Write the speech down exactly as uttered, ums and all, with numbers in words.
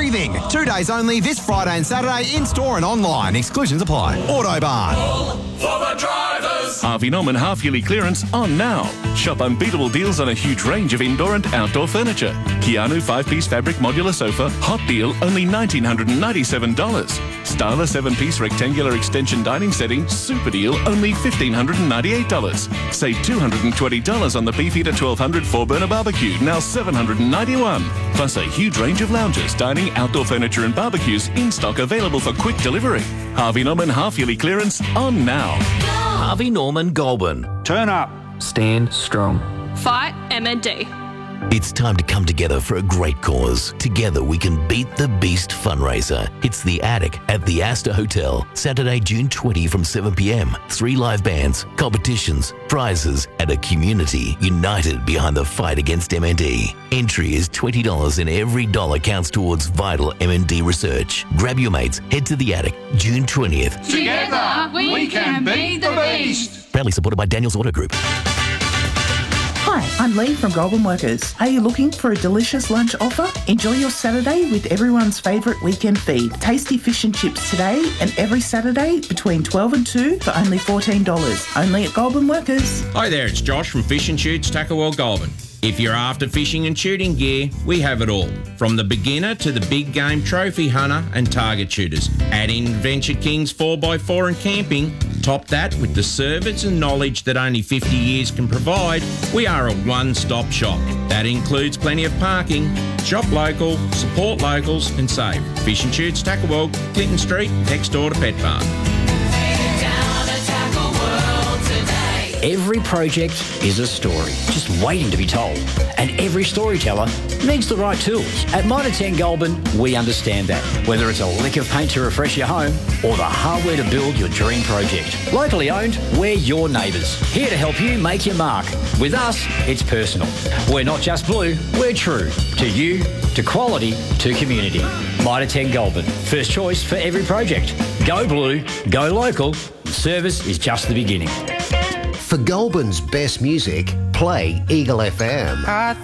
Breathing. Two days only this Friday and Saturday in store and online. Exclusions apply. Autobarn. All for the drivers. Harvey Norman half-yearly clearance on now. Shop unbeatable deals on a huge range of indoor and outdoor furniture. Keanu five-piece fabric modular sofa, hot deal, only one thousand nine hundred ninety-seven dollars. Styler seven-piece rectangular extension dining setting, super deal, only one thousand five hundred ninety-eight dollars. Save two hundred twenty dollars on the Beefeater twelve hundred four-burner barbecue, now seven hundred ninety-one dollars. Plus a huge range of lounges, dining, outdoor furniture and barbecues in stock, available for quick delivery. Harvey Norman half-yearly clearance on now. Harvey Norman Goulburn. Turn up. Stand strong. Fight M N D. It's time to come together for a great cause. Together we can beat the beast fundraiser. It's The Attic at the Astor Hotel, Saturday, June twentieth from seven p m. Three live bands, competitions, prizes, and a community united behind the fight against M N D. Entry is twenty dollars and every dollar counts towards vital M N D research. Grab your mates, head to The Attic, June twentieth. Together we can beat the beast. Proudly supported by Daniels Auto Group. Hi, I'm Lee from Goulburn Workers. Are you looking for a delicious lunch offer? Enjoy your Saturday with everyone's favourite weekend feed. Tasty fish and chips today and every Saturday between twelve and two for only fourteen dollars. Only at Goulburn Workers. Hi there, it's Josh from Fish and Shoots, Tuckerwell, Goulburn. If you're after fishing and shooting gear, we have it all. From the beginner to the big game trophy hunter and target shooters. Add in Venture Kings four by four and camping. Top that with the service and knowledge that only fifty years can provide. We are a one-stop shop. That includes plenty of parking. Shop local, support locals and save. Fish and Shoots, Tuckerwell, Clinton Street, next door to Pet Park. Every project is a story, just waiting to be told. And every storyteller needs the right tools. At Mitre ten Goulburn, we understand that. Whether it's a lick of paint to refresh your home or the hardware to build your dream project. Locally owned, we're your neighbours. Here to help you make your mark. With us, it's personal. We're not just blue, we're true. To you, to quality, to community. Mitre ten Goulburn, first choice for every project. Go blue, go local. Service is just the beginning. For Goulburn's best music, play Eagle F M.